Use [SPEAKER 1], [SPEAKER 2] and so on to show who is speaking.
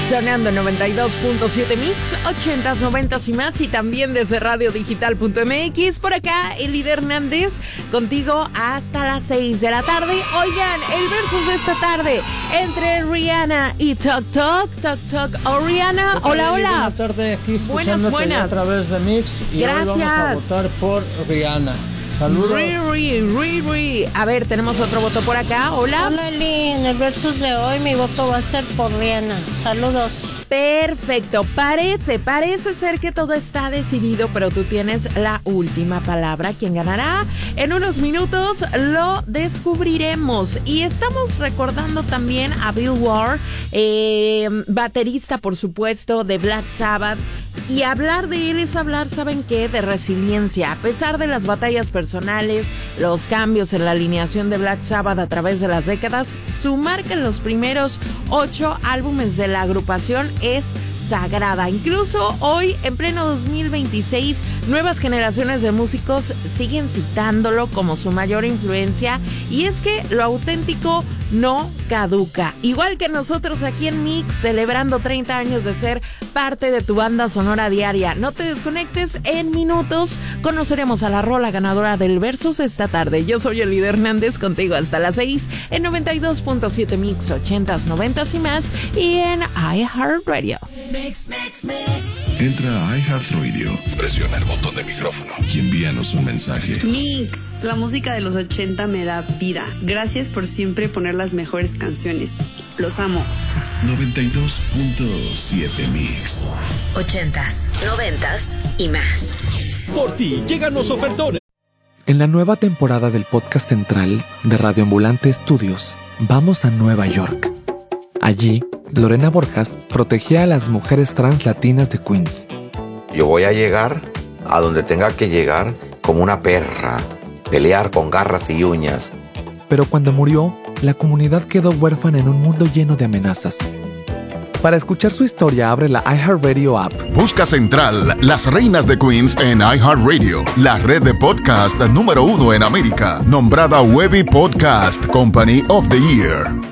[SPEAKER 1] sonando 92.7 Mix, 80s, 90s y más, y también desde radiodigital.mx. Por acá, Elida Hernández, contigo hasta las 6 de la tarde. Oigan, el versus de esta tarde entre Rihanna y Tok Tok o Rihanna. Hola.
[SPEAKER 2] Buenas tardes, aquí escuchándote
[SPEAKER 1] buenas.
[SPEAKER 2] a través de Mix. Y
[SPEAKER 1] gracias.
[SPEAKER 2] hoy vamos a votar por Rihanna. Saludos.
[SPEAKER 1] Ri. A ver, tenemos otro voto por acá. Hola.
[SPEAKER 3] Hola, Eli. En el versus de hoy mi voto va a ser por Rihanna. Saludos.
[SPEAKER 1] Perfecto, parece ser que todo está decidido, pero tú tienes la última palabra. ¿Quién ganará? En unos minutos lo descubriremos. Y estamos recordando también a Bill Ward, baterista, por supuesto, de Black Sabbath. Y hablar de él es hablar, ¿saben qué? De resiliencia. A pesar de las batallas personales, los cambios en la alineación de Black Sabbath a través de las décadas, su marca en los primeros 8 álbumes de la agrupación es sagrada. Incluso hoy, en pleno 2026, nuevas generaciones de músicos siguen citándolo como su mayor influencia, y es que lo auténtico no caduca. Igual que nosotros aquí en Mix, celebrando 30 años de ser parte de tu banda sonora diaria. No te desconectes, en minutos conoceremos a la rola ganadora del Versus esta tarde. Yo soy Elida Hernández, contigo hasta las 6 en 92.7 Mix, 80s, 90s y más, y en iHeartRadio.
[SPEAKER 4] Mix. Entra a iHeartRadio, presiona el botón de micrófono y envíanos un mensaje.
[SPEAKER 5] Mix, la música de los 80 me da vida. Gracias por siempre poner las mejores canciones. Los amo.
[SPEAKER 4] 92.7 Mix.
[SPEAKER 6] 80s, 90s y más.
[SPEAKER 7] Por ti llegan los ofertones.
[SPEAKER 8] En la nueva temporada del podcast central de Radio Ambulante Estudios, vamos a Nueva York. Allí, Lorena Borjas protegía a las mujeres trans latinas de Queens.
[SPEAKER 9] Yo voy a llegar a donde tenga que llegar como una perra, pelear con garras y uñas.
[SPEAKER 8] Pero cuando murió, la comunidad quedó huérfana en un mundo lleno de amenazas. Para escuchar su historia, abre la iHeartRadio app.
[SPEAKER 10] Busca Central, Las Reinas de Queens en iHeartRadio, la red de podcast número 1 en América, nombrada Webby Podcast Company of the Year.